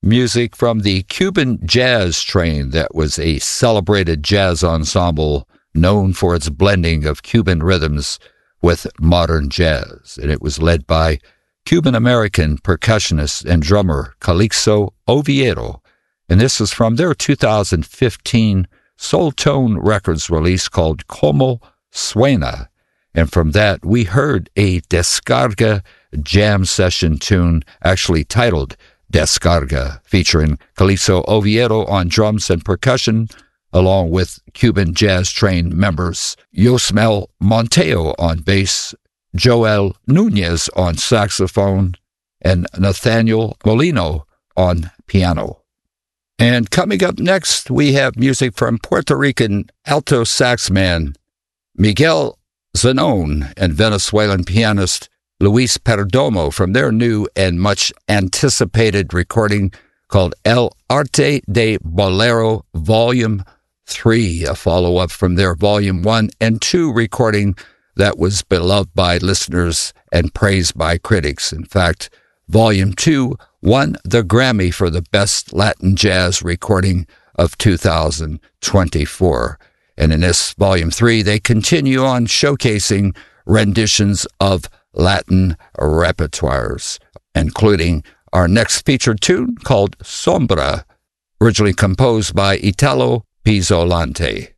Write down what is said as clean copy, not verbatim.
music from the Cuban Jazz Train. That was a celebrated jazz ensemble known for its blending of Cuban rhythms with modern jazz, and it was led by Cuban-American percussionist and drummer Calixto Oviedo, and this is from their 2015 Soul Tone Records release called Como Suena, and from that we heard a Descarga jam session tune actually titled Descarga, featuring Calixto Oviedo on drums and percussion, along with Cuban Jazz Train members Yosmel Monteo on bass, Joel Nunez on saxophone, and Nathaniel Molino on piano. And coming up next, we have music from Puerto Rican alto sax man Miguel Zanon and Venezuelan pianist Luis Perdomo from their new and much anticipated recording called El Arte de Bolero Volume 3, a follow-up from their Volume 1 and 2 recording that was beloved by listeners and praised by critics. In fact, Volume 2 won the Grammy for the Best Latin Jazz Recording of 2024. And in this Volume 3, they continue on showcasing renditions of Latin repertoires, including our next featured tune called Sombra, originally composed by Italo Pizzolante.